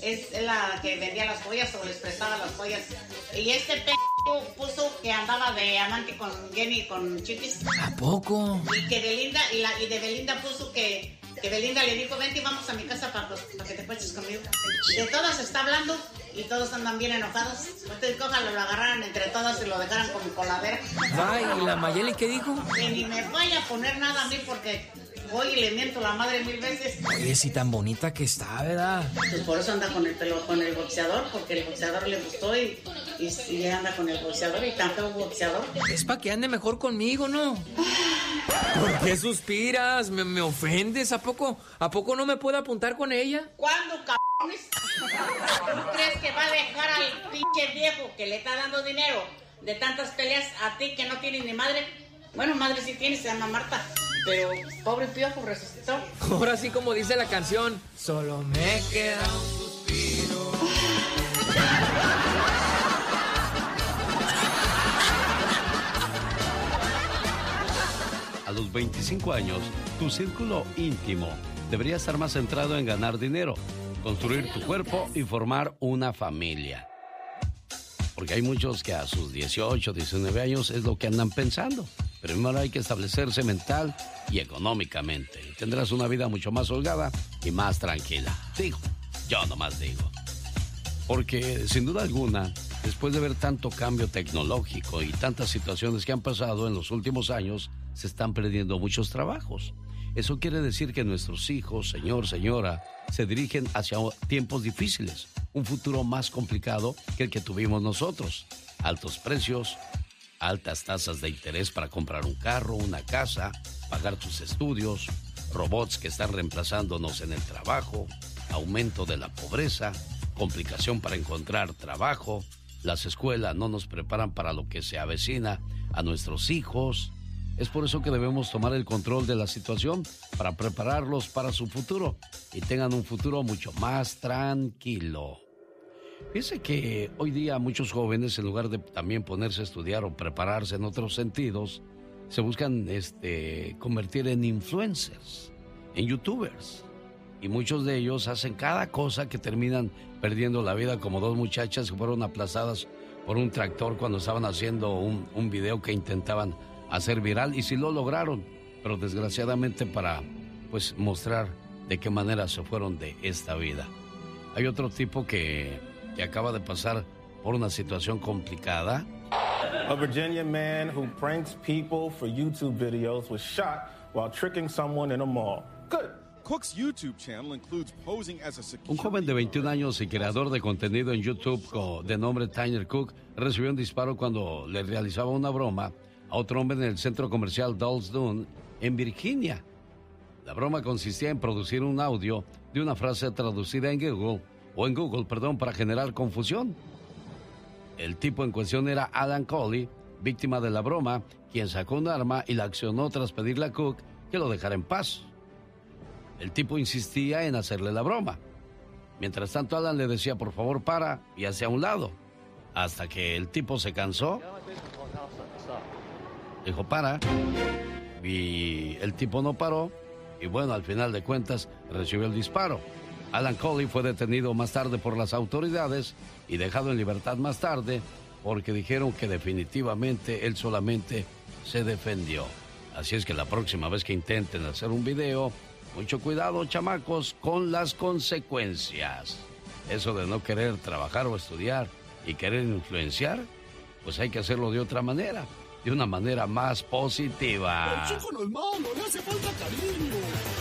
es la que vendía las joyas o les prestaba las joyas. Y este puso que andaba de amante con Jenny, con Chiquis. ¿A poco? Y que Belinda, y de Belinda puso que Belinda le dijo, vente y vamos a mi casa para que te cuentes conmigo. De todas está hablando y todos andan bien enojados. Ustedes cójalo, lo agarraran entre todas y lo dejaran como coladera. Ay, ¿y la Mayeli qué dijo? Que ni me vaya a poner nada a mí porque voy y le miento la madre 1000 veces. Oye, si tan bonita que está, ¿verdad? Pues por eso anda con el boxeador, porque el boxeador le gustó y anda con el boxeador y tan feo boxeador. Es para que ande mejor conmigo, ¿no? ¿Por qué suspiras? ¿Me ofendes? ¿A poco no me puedo apuntar con ella? ¿Cuándo, cabrones? ¿Tú crees que va a dejar al pinche viejo que le está dando dinero de tantas peleas a ti que no tienes ni madre? Bueno, madre sí tienes, se llama Marta. Pero pobre Piojo resucitó. Ahora sí, como dice la canción, solo me queda un suspiro. A los 25 años, tu círculo íntimo debería estar más centrado en ganar dinero, construir tu cuerpo y formar una familia. Porque hay muchos que a sus 18, 19 años es lo que andan pensando. Primero hay que establecerse mental y económicamente. Y tendrás una vida mucho más holgada y más tranquila. Digo, yo nomás digo. Porque, sin duda alguna, después de ver tanto cambio tecnológico y tantas situaciones que han pasado en los últimos años, se están perdiendo muchos trabajos. Eso quiere decir que nuestros hijos, señor, señora, se dirigen hacia tiempos difíciles, un futuro más complicado que el que tuvimos nosotros. Altos precios, altas tasas de interés para comprar un carro, una casa, pagar tus estudios, robots que están reemplazándonos en el trabajo, aumento de la pobreza, complicación para encontrar trabajo, las escuelas no nos preparan para lo que se avecina a nuestros hijos. Es por eso que debemos tomar el control de la situación para prepararlos para su futuro y tengan un futuro mucho más tranquilo. Fíjese que hoy día muchos jóvenes, en lugar de también ponerse a estudiar o prepararse en otros sentidos, se buscan convertir en influencers, en youtubers. Y muchos de ellos hacen cada cosa que terminan perdiendo la vida, como dos muchachas que fueron aplazadas por un tractor cuando estaban haciendo un video que intentaban hacer viral, y sí lo lograron, pero desgraciadamente para pues mostrar de qué manera se fueron de esta vida. Hay otro tipo que acaba de pasar por una situación complicada. A Virginia man who pranks people for YouTube videos was shot while tricking someone in a mall. Good. Cook's YouTube channel includes posing as a security. Un joven de 21 años y creador de contenido en YouTube de nombre Tyler Cook recibió un disparo cuando le realizaba una broma a otro hombre en el centro comercial Dolls Dune, en Virginia. La broma consistía en producir un audio de una frase traducida en Google, para generar confusión. El tipo en cuestión era Alan Coley, víctima de la broma, quien sacó un arma y la accionó tras pedirle a Cook que lo dejara en paz. El tipo insistía en hacerle la broma. Mientras tanto, Alan le decía, por favor, para, y hacia un lado. Hasta que el tipo se cansó. Dijo, para. Y el tipo no paró. Y bueno, al final de cuentas, recibió el disparo. Alan Coley fue detenido más tarde por las autoridades y dejado en libertad más tarde porque dijeron que definitivamente él solamente se defendió. Así es que la próxima vez que intenten hacer un video, mucho cuidado, chamacos, con las consecuencias. Eso de no querer trabajar o estudiar y querer influenciar, pues hay que hacerlo de otra manera, de una manera más positiva. El chico no es malo, le hace falta cariño.